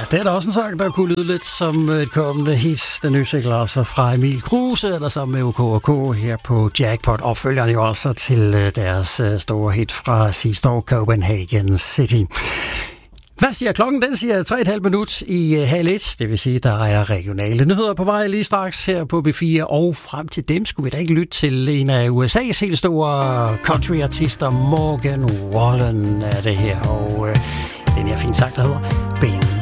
Det er da også en sang, der kunne lyde lidt som et kommende hit. Den nye single altså fra Emil Kruse, eller sammen med OKK her på Jackpot, og følgerne jo også til deres store hit fra sidste år, Copenhagen City. Hvad siger klokken? Den siger 3,5 minut i halv 1. Det vil sige, der er regionale nyheder på vej lige straks her på B4. Og frem til dem skulle vi da ikke lytte til en af USA's helt store countryartister, Morgan Wallen er det her. Og den her fine sang, der hedder Ben